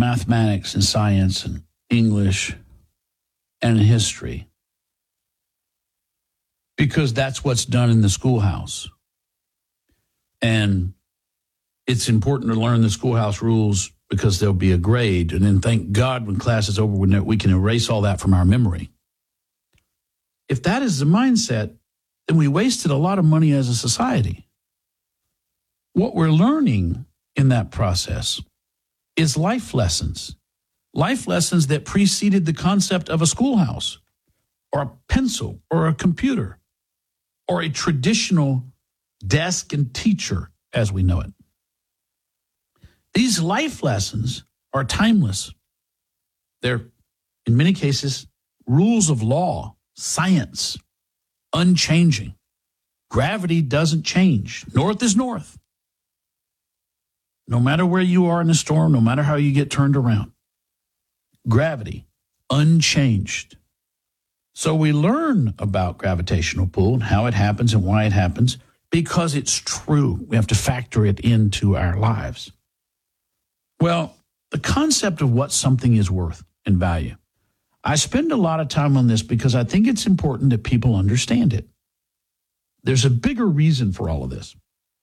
mathematics and science and English and history, because that's what's done in the schoolhouse. And it's important to learn the schoolhouse rules because there'll be a grade. And then thank God when class is over, we can erase all that from our memory. If that is the mindset, then we wasted a lot of money as a society. What we're learning in that process is life lessons that preceded the concept of a schoolhouse or a pencil or a computer or a traditional desk and teacher as we know it. These life lessons are timeless. They're, in many cases, rules of law, science, unchanging. Gravity doesn't change. North is north. No matter where you are in a storm, no matter how you get turned around. Gravity, unchanged. So we learn about gravitational pull and how it happens and why it happens because it's true. We have to factor it into our lives. Well, the concept of what something is worth and value. I spend a lot of time on this because I think it's important that people understand it. There's a bigger reason for all of this.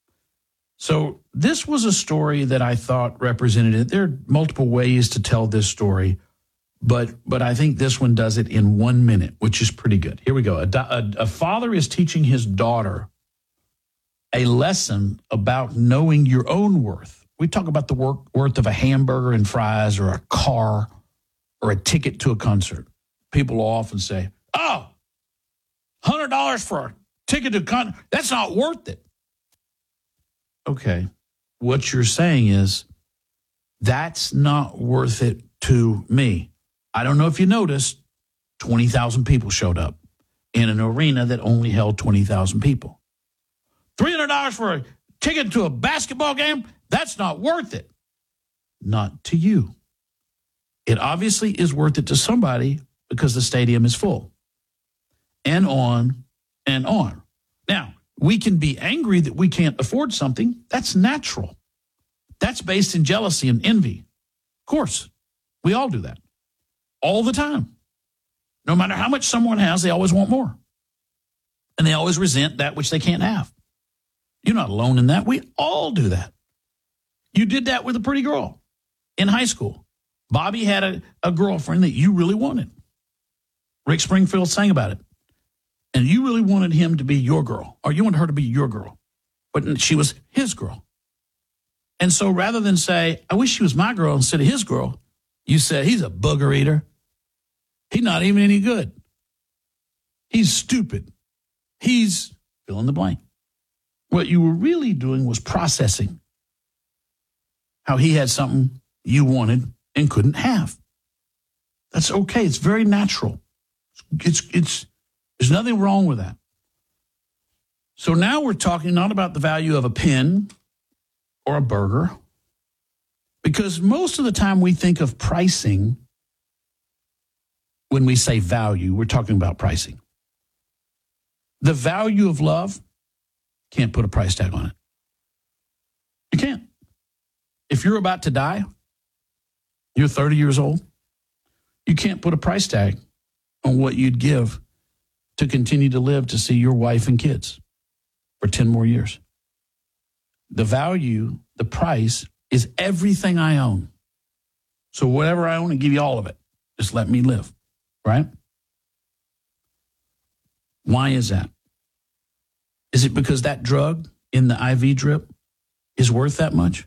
So this was a story that I thought represented it. There are multiple ways to tell this story, but I think this one does it in 1 minute, which is pretty good. Here we go. A father is teaching his daughter a lesson about knowing your own worth. We talk about the worth of a hamburger and fries or a car or a ticket to a concert. People will often say, oh, $100 for a ticket to a concert, that's not worth it. Okay, what you're saying is that's not worth it to me. I don't know if you noticed, 20,000 people showed up in an arena that only held 20,000 people. $300 for a ticket to a basketball game, that's not worth it. Not to you. It obviously is worth it to somebody because the stadium is full. And on and on. Now, we can be angry that we can't afford something. That's natural. That's based in jealousy and envy. Of course, we all do that. All the time. No matter how much someone has, they always want more. And they always resent that which they can't have. You're not alone in that. We all do that. You did that with a pretty girl in high school. Bobby had a girlfriend that you really wanted. Rick Springfield sang about it. And you really wanted him to be your girl, or you wanted her to be your girl. But she was his girl. And so rather than say, I wish she was my girl instead of his girl, you said, he's a booger eater. He's not even any good. He's stupid. He's fill in the blank. What you were really doing was processing how he had something you wanted and couldn't have. That's okay. It's very natural. There's nothing wrong with that. So now we're talking not about the value of a pen or a burger, because most of the time we think of pricing when we say value, we're talking about pricing. The value of love, can't put a price tag on it. You can't. If you're about to die, you're 30 years old, you can't put a price tag on what you'd give to continue to live to see your wife and kids for 10 more years. The value, the price, is everything I own. So whatever I own, I give you all of it. Just let me live, right? Why is that? Is it because that drug in the IV drip is worth that much?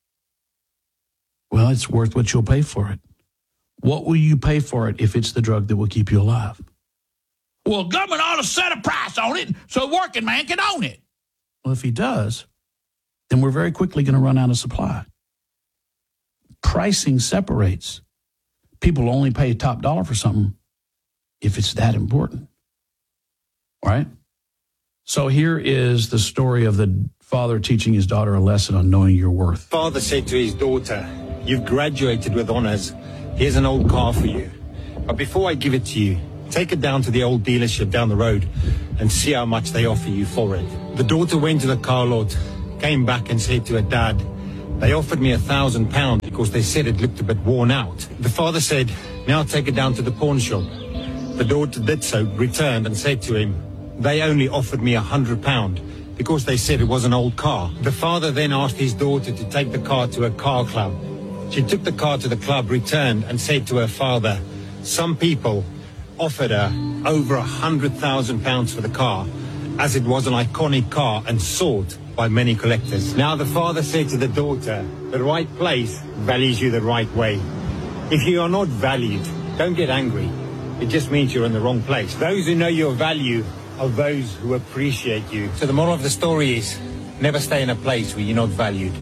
Well, it's worth what you'll pay for it. What will you pay for it if it's the drug that will keep you alive? Well, government ought to set a price on it so a working man can own it. Well, if he does, then we're very quickly going to run out of supply. Pricing separates. People only pay top dollar for something if it's that important. Right? So here is the story of the father teaching his daughter a lesson on knowing your worth. Father said to his daughter, you've graduated with honors. Here's an old car for you. But before I give it to you, take it down to the old dealership down the road and see how much they offer you for it. The daughter went to the car lot, came back and said to her dad, They offered me £1,000 because they said it looked a bit worn out. The father said, now take it down to the pawn shop. The daughter did so, returned and said to him, they only offered me £100 because they said it was an old car. The father then asked his daughter to take the car to a car club. She took the car to the club, returned and said to her father, some people offered her over £100,000 for the car, as it was an iconic car and sought by many collectors. Now the father said to the daughter, the right place values you the right way. If you are not valued, don't get angry. It just means you're in the wrong place. Those who know your value are those who appreciate you. So the moral of the story is, never stay in a place where you're not valued.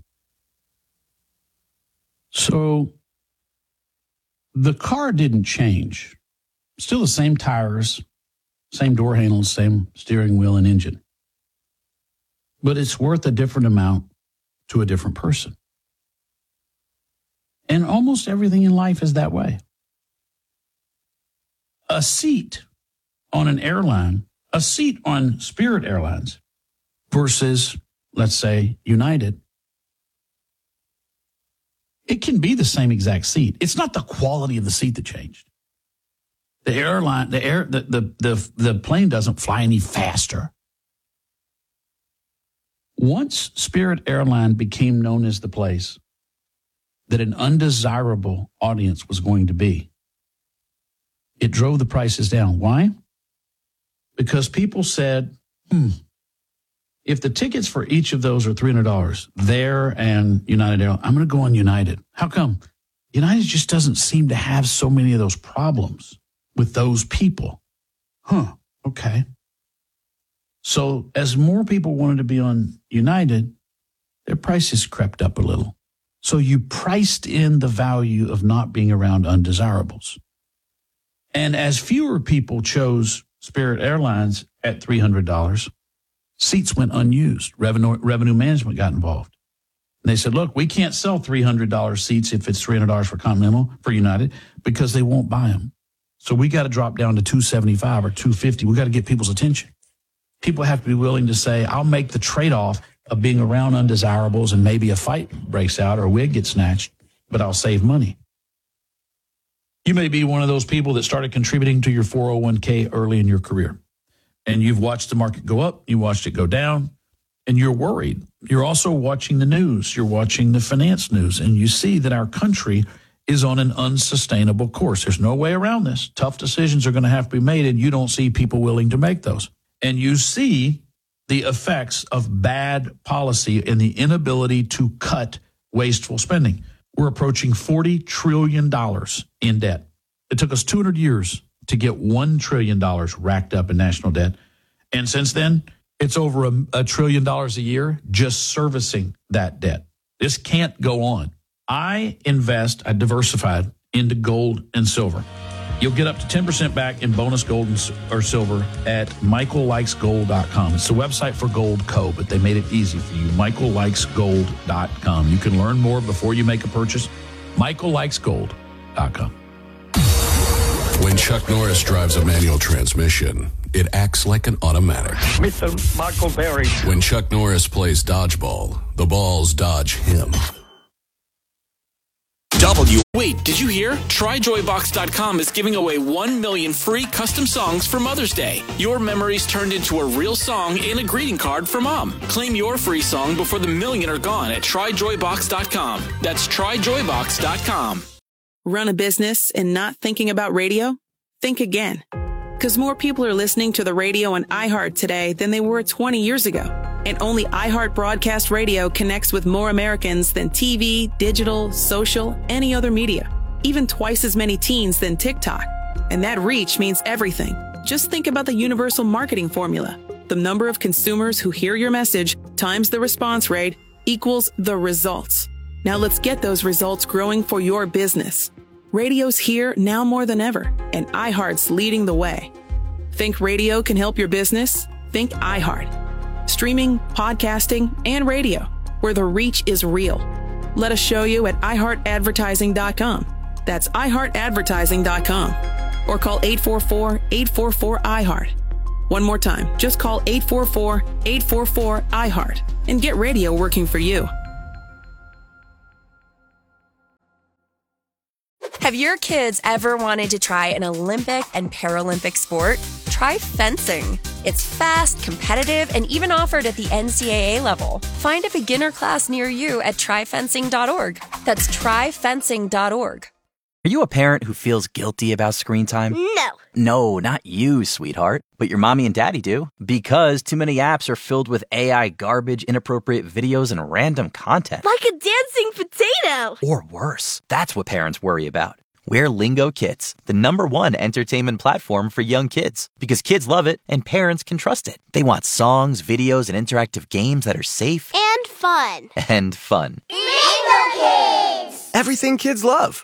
So the car didn't change. Still the same tires, same door handles, same steering wheel and engine. But it's worth a different amount to a different person. And almost everything in life is that way. A seat on an airline, a seat on Spirit Airlines versus, let's say, United, it can be the same exact seat. It's not the quality of the seat that changed. The plane doesn't fly any faster. Once Spirit Airline became known as the place that an undesirable audience was going to be, it drove the prices down. Why? Because people said, if the tickets for each of those are $300, there and United Airlines, I'm going to go on United. How come? United just doesn't seem to have so many of those problems with those people. Okay. So as more people wanted to be on United, their prices crept up a little. So you priced in the value of not being around undesirables. And as fewer people chose Spirit Airlines at $300, seats went unused. Revenue management got involved. And they said, look, we can't sell $300 seats if it's $300 for Continental, for United, because they won't buy them. So we got to drop down to $275 or $250. We got to get people's attention. People have to be willing to say, I'll make the trade-off of being around undesirables and maybe a fight breaks out or a wig gets snatched, but I'll save money. You may be one of those people that started contributing to your 401k early in your career. And you've watched the market go up, you watched it go down, and you're worried. You're also watching the news. You're watching the finance news, and you see that our country is on an unsustainable course. There's no way around this. Tough decisions are going to have to be made, and you don't see people willing to make those. And you see the effects of bad policy and the inability to cut wasteful spending. We're approaching $40 trillion in debt. It took us 200 years to get $1 trillion racked up in national debt. And since then, it's over $1 trillion a year just servicing that debt. This can't go on. I diversified into gold and silver. You'll get up to 10% back in bonus gold or silver at michaellikesgold.com. It's the website for Gold Co., but they made it easy for you. michaellikesgold.com. You can learn more before you make a purchase. michaellikesgold.com. When Chuck Norris drives a manual transmission, it acts like an automatic. Mr. Michael Berry. When Chuck Norris plays dodgeball, the balls dodge him. Wait, did you hear? TryJoyBox.com is giving away 1 million free custom songs for Mother's Day. Your memories turned into a real song and a greeting card for Mom. Claim your free song before the million are gone at TryJoyBox.com. That's TryJoyBox.com. Run a business and not thinking about radio? Think again. Because more people are listening to the radio on iHeart today than they were 20 years ago. And only iHeart Broadcast Radio connects with more Americans than TV, digital, social, any other media. Even twice as many teens than TikTok. And that reach means everything. Just think about the universal marketing formula. The number of consumers who hear your message times the response rate equals the results. Now let's get those results growing for your business. Radio's here now more than ever, and iHeart's leading the way. Think radio can help your business? Think iHeart. Streaming, podcasting, and radio, where the reach is real. Let us show you at iHeartAdvertising.com. That's iHeartAdvertising.com. Or call 844-844-iHeart. One more time, just call 844-844-iHeart and get radio working for you. Have your kids ever wanted to try an Olympic and Paralympic sport? Try fencing. It's fast, competitive, and even offered at the NCAA level. Find a beginner class near you at tryfencing.org. That's tryfencing.org. Are you a parent who feels guilty about screen time? No. No, not you, sweetheart. But your mommy and daddy do. Because too many apps are filled with AI garbage, inappropriate videos, and random content. Like a dancing potato. Or worse. That's what parents worry about. We're Lingo Kids, the #1 entertainment platform for young kids. Because kids love it and parents can trust it. They want songs, videos, and interactive games that are safe. And fun. And fun. Lingo Kids! Everything kids love.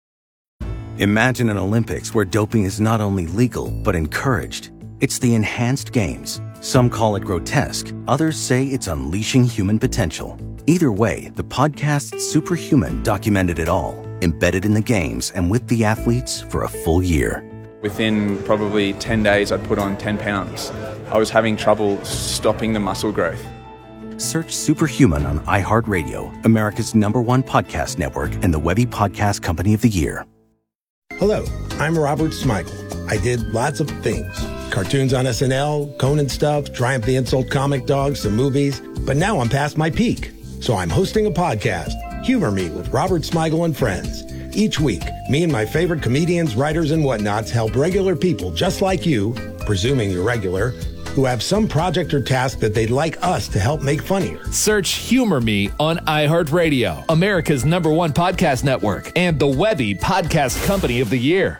Imagine an Olympics where doping is not only legal, but encouraged. It's the Enhanced Games. Some call it grotesque. Others say it's unleashing human potential. Either way, the podcast Superhuman documented it all, embedded in the games and with the athletes for a full year. Within probably 10 days, I'd put on 10 pounds. I was having trouble stopping the muscle growth. Search Superhuman on iHeartRadio, America's #1 podcast network, and the Webby Podcast Company of the Year. Hello, I'm Robert Smigel. I did lots of things. Cartoons on SNL, Conan stuff, Triumph the Insult Comic Dog, some movies. But now I'm past my peak. So I'm hosting a podcast, Humor Me with Robert Smigel and Friends. Each week, me and my favorite comedians, writers, and whatnots help regular people just like you, presuming you're regular, who have some project or task that they'd like us to help make funnier. Search Humor Me on iHeartRadio, America's #1 podcast network, and the Webby Podcast Company of the Year.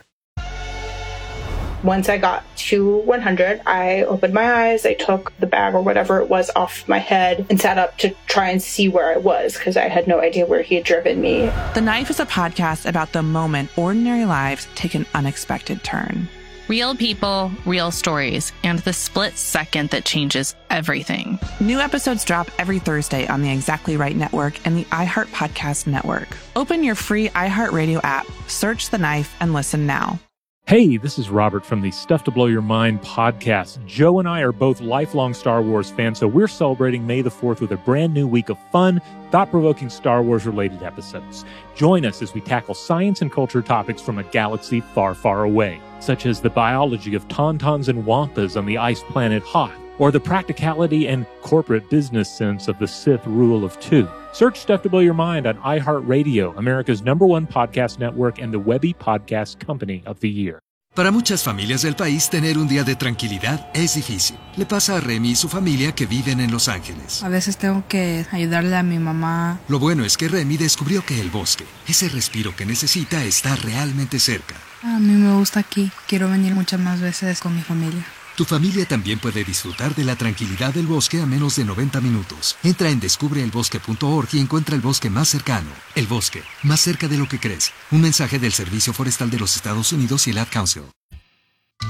Once I got to 100, I opened my eyes, I took the bag or whatever it was off my head and sat up to try and see where I was because I had no idea where he had driven me. The Knife is a podcast about the moment ordinary lives take an unexpected turn. Real people, real stories, and the split second that changes everything. New episodes drop every Thursday on the Exactly Right Network and the iHeart Podcast Network. Open your free iHeartRadio app, search The Knife, and listen now. Hey, this is Robert from the Stuff to Blow Your Mind podcast. Joe and I are both lifelong Star Wars fans, so we're celebrating May the 4th with a brand new week of fun, thought-provoking Star Wars-related episodes. Join us as we tackle science and culture topics from a galaxy far, far away, such as the biology of tauntauns and wampas on the ice planet Hoth, or the practicality and corporate business sense of the Sith Rule of Two. Search Stuff to Blow Your Mind on iHeartRadio, America's #1 podcast network, and the Webby Podcast Company of the Year. Para muchas familias del país, tener un día de tranquilidad es difícil. Le pasa a Remy y su familia que viven en Los Ángeles. A veces tengo que ayudarle a mi mamá. Lo bueno es que Remy descubrió que el bosque, ese respiro que necesita, está realmente cerca. A mí me gusta aquí. Quiero venir muchas más veces con mi familia. Tu familia también puede disfrutar de la tranquilidad del bosque a menos de 90 minutos. Entra en descubreelbosque.org y encuentra el bosque más cercano. El bosque, más cerca de lo que crees. Un mensaje del Servicio Forestal de los Estados Unidos y el Ad Council.